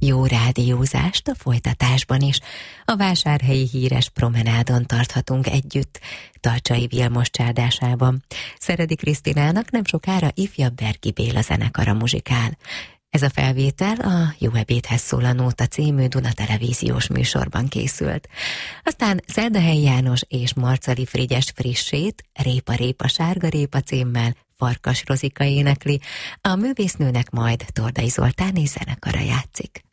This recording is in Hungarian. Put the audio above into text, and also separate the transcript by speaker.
Speaker 1: Jó rádiózást a folytatásban is. A vásárhelyi híres promenádon tarthatunk együtt, Talcsai Vilmos csárdásában. Szeredi Krisztinának nem sokára ifjabb Berki Béla zenekara muzsikál. Ez a felvétel a Jó ebédhez szól a nóta című Duna televíziós műsorban készült. Aztán Szerdahelyi János és Marcali Frigyes frissét, Répa répa sárga répa címmel Farkas Rozika énekli, a művésznőnek majd Tordai Zoltán és zenekara játszik.